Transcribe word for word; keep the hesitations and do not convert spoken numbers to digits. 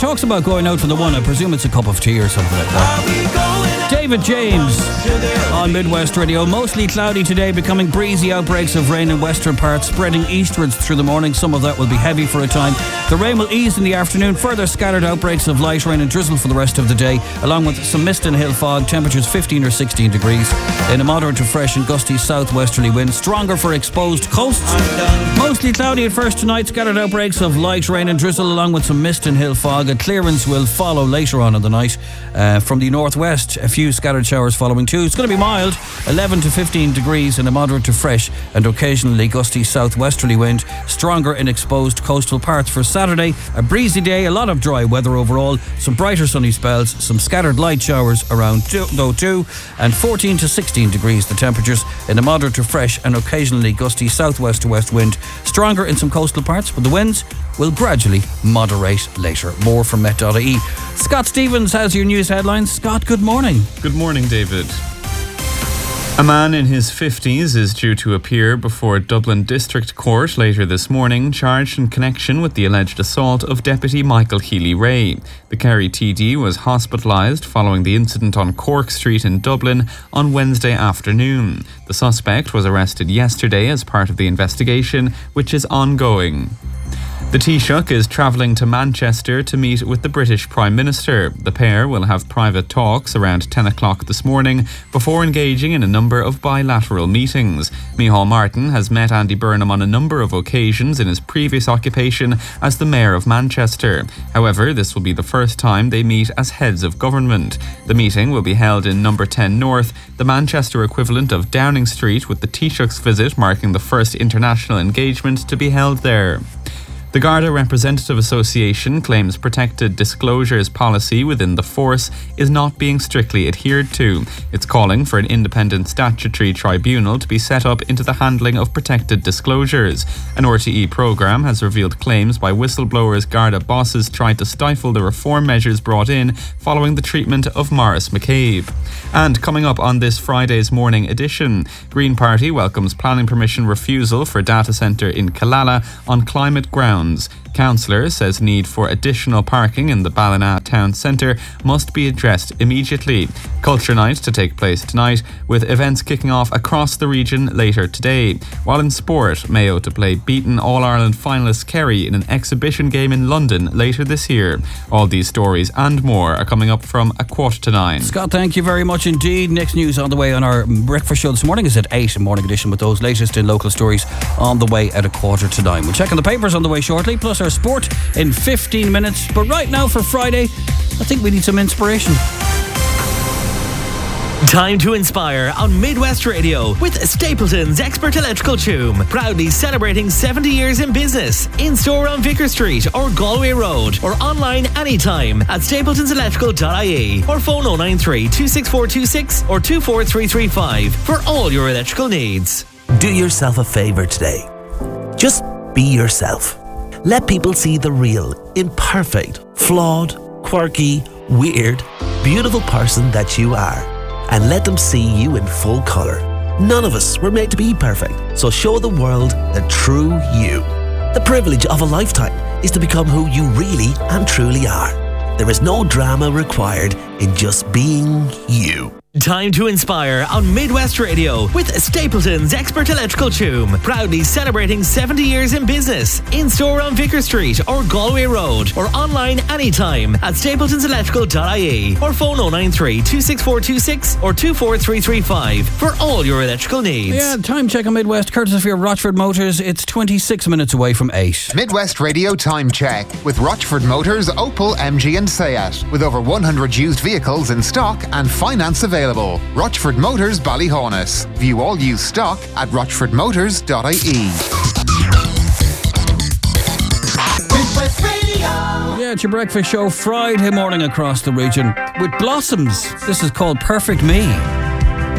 talks about going out for the one. I presume it's a cup of tea or something like that. David James on Midwest Radio. Mostly cloudy today, becoming breezy. Outbreaks of rain in western parts, spreading eastwards through the morning. Some of that will be heavy for a time. The rain will ease in the afternoon. Further scattered outbreaks of light rain and drizzle for the rest of the day, along with some mist and hill fog. Temperatures fifteen or sixteen degrees. In a moderate to fresh and gusty southwesterly wind, stronger for exposed coasts. Mostly cloudy at first tonight. Scattered outbreaks of light rain and drizzle, along with some mist and hill fog. A clearance will follow later on in the night uh, from the northwest. A few scattered showers following too. It's going to be mild, eleven to fifteen degrees, in a moderate to fresh and occasionally gusty southwesterly wind. Stronger in exposed coastal parts. For Saturday, a breezy day, a lot of dry weather overall. Some brighter sunny spells, some scattered light showers around two, though too, and fourteen to sixteen degrees the temperatures, in a moderate to fresh and occasionally gusty southwest to west wind. Stronger in some coastal parts, but the winds will gradually moderate later. More from Met dot I E. Scott Stevens has your news headlines. Scott, good morning. Good morning, David. A man in his fifties is due to appear before Dublin District Court later this morning, charged in connection with the alleged assault of Deputy Michael Healy-Rae. The Kerry T D was hospitalised following the incident on Cork Street in Dublin on Wednesday afternoon. The suspect was arrested yesterday as part of the investigation, which is ongoing. The Taoiseach is travelling to Manchester to meet with the British Prime Minister. The pair will have private talks around ten o'clock this morning before engaging in a number of bilateral meetings. Micheál Martin has met Andy Burnham on a number of occasions in his previous occupation as the Mayor of Manchester. However, this will be the first time they meet as heads of government. The meeting will be held in Number ten North, the Manchester equivalent of Downing Street, with the Taoiseach's visit marking the first international engagement to be held there. The Garda Representative Association claims protected disclosures policy within the force is not being strictly adhered to. It's calling for an independent statutory tribunal to be set up into the handling of protected disclosures. An R T E programme has revealed claims by whistleblowers Garda bosses tried to stifle the reform measures brought in following the treatment of Maurice McCabe. And coming up on this Friday's morning edition, Green Party welcomes planning permission refusal for data centre in Killala on climate grounds. Councillor says need for additional parking in the Ballina town centre must be addressed immediately. Culture Night to take place tonight, with events kicking off across the region later today. While in sport, Mayo to play beaten All-Ireland finalist Kerry in an exhibition game in London later this year. All these stories and more are coming up from a quarter to nine. Scott, thank you very much indeed. Next news on the way on our breakfast show this morning is at eight, morning edition, with those latest in local stories on the way at a quarter to nine. We'll check on the papers on the way shortly, plus our sport in fifteen minutes. But right now for Friday, I think we need some inspiration. Time to inspire on Midwest Radio with Stapleton's Expert Electrical Toom. Proudly celebrating seventy years in business. In store on Vicar Street or Galway Road, or online anytime at stapletons electrical dot I E, or phone oh nine three, two six four two six or two four three three five for all your electrical needs. Do yourself a favour today. Just be yourself. Let people see the real, imperfect, flawed, quirky, weird, beautiful person that you are. And let them see you in full colour. None of us were made to be perfect, so show the world the true you. The privilege of a lifetime is to become who you really and truly are. There is no drama required in just being you. Time to inspire on Midwest Radio with Stapleton's Expert Electrical Toom. Proudly celebrating seventy years in business. In store on Vicar Street or Galway Road, or online anytime at stapletons electrical dot I E, or phone oh nine three, two six four two six or two four three three five for all your electrical needs. Yeah, time check on Midwest, courtesy of Rochford Motors. It's twenty-six minutes away from eight. Midwest Radio time check with Rochford Motors, Opel, M G and Seat. With over one hundred used vehicles in stock and finance available. Rochford Motors, Ballyhonus. View all used stock at rochford motors dot I E. Yeah, it's your breakfast show Friday morning across the region with Blossoms. This is called Perfect Me.